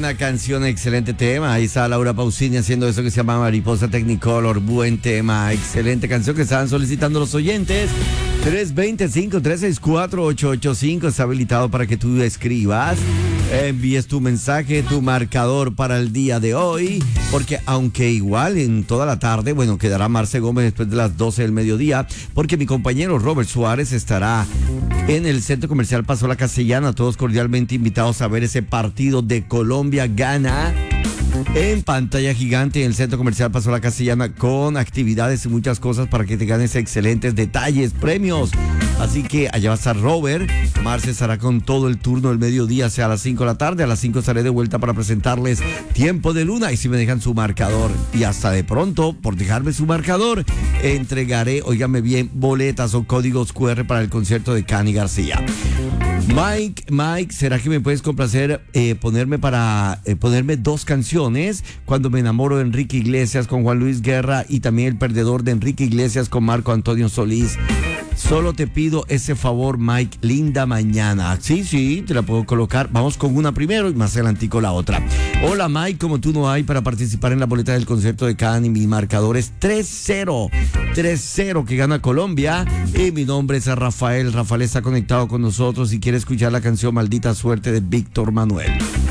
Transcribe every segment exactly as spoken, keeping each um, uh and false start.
Buena canción, excelente tema. Ahí está Laura Pausini haciendo eso que se llama Mariposa Technicolor. Buen tema, excelente canción que estaban solicitando los oyentes. tres dos cinco, tres seis cuatro, ocho ocho cinco está habilitado para que tú escribas, envíes tu mensaje, tu marcador para el día de hoy, porque aunque igual en toda la tarde, bueno, quedará Marce Gómez después de las doce del mediodía, porque mi compañero Robert Suárez estará en el Centro Comercial Paso La Castellana, todos cordialmente invitados a ver ese partido de Colombia-Ghana en pantalla gigante en el Centro Comercial Paso La Castellana, con actividades y muchas cosas para que te ganes excelentes detalles, premios. Así que allá va a estar Robert. Marce estará con todo el turno del mediodía, sea a las cinco de la tarde. A las cinco estaré de vuelta para presentarles Tiempo de Luna. Y si me dejan su marcador, y hasta de pronto, por dejarme su marcador, entregaré, óigame bien, boletas o códigos cu erre para el concierto de Cani García. Mike, Mike, ¿será que me puedes complacer eh, ponerme para eh, ponerme dos canciones? Cuando me enamoro de Enrique Iglesias con Juan Luis Guerra, y también El Perdedor de Enrique Iglesias con Marco Antonio Solís. Solo te pido ese favor, Mike. Linda mañana. Sí, sí, te la puedo colocar. Vamos con una primero y más adelantico la otra. Hola, Mike, como tú no hay para participar en la boleta del concierto de Cani. Mi marcador es tres cero. tres cero que gana Colombia. Y mi nombre es Rafael. Rafael está conectado con nosotros y quiere escuchar la canción Maldita Suerte de Víctor Manuel.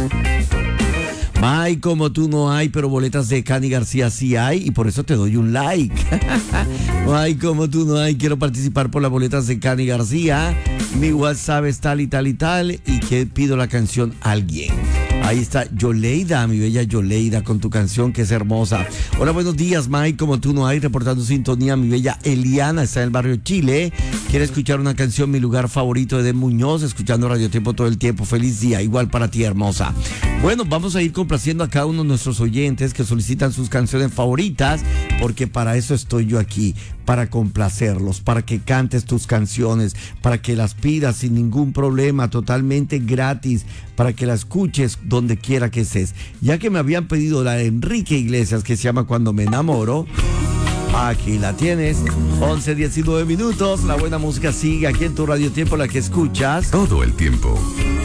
Ay, como tú no hay, pero boletas de Cani García sí hay, y por eso te doy un like. Ay, como tú no hay, quiero participar por las boletas de Cani García. Mi WhatsApp es tal y tal y tal, y que pido la canción Alguien. Ahí está Yoleida, mi bella Yoleida, con tu canción que es hermosa. Hola, buenos días, Mike, como tú no hay, reportando sintonía. Mi bella Eliana está en el barrio Chile. Quiere escuchar una canción, Mi Lugar Favorito, de Edén Muñoz, escuchando Radio Tiempo todo el tiempo. Feliz día, igual para ti, hermosa. Bueno, vamos a ir complaciendo a cada uno de nuestros oyentes que solicitan sus canciones favoritas, porque para eso estoy yo aquí, para complacerlos, para que cantes tus canciones, para que las pidas sin ningún problema, totalmente gratis, para que la escuches donde quiera que estés. Ya que me habían pedido la de Enrique Iglesias, que se llama Cuando me enamoro, aquí la tienes. once diecinueve minutos, la buena música sigue aquí en tu Radio Tiempo, la que escuchas todo el tiempo.